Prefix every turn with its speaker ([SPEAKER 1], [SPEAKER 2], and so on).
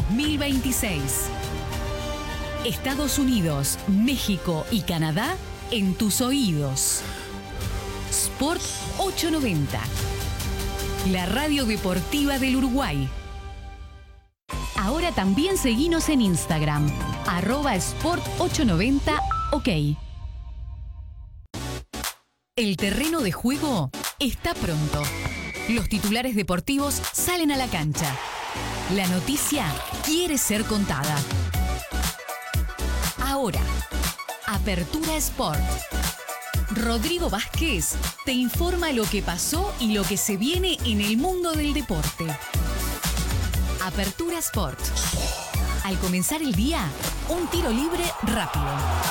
[SPEAKER 1] 2026. Estados Unidos, México y Canadá en tus oídos. Sport 890. La radio deportiva del Uruguay. Ahora también seguinos en Instagram, @sport890, ok. El terreno de juego está pronto. Los titulares deportivos salen a la cancha. La noticia quiere ser contada. Ahora, Apertura Sport. Rodrigo Vázquez te informa lo que pasó y lo que se viene en el mundo del deporte. Apertura Sport. Al comenzar el día, un tiro libre rápido.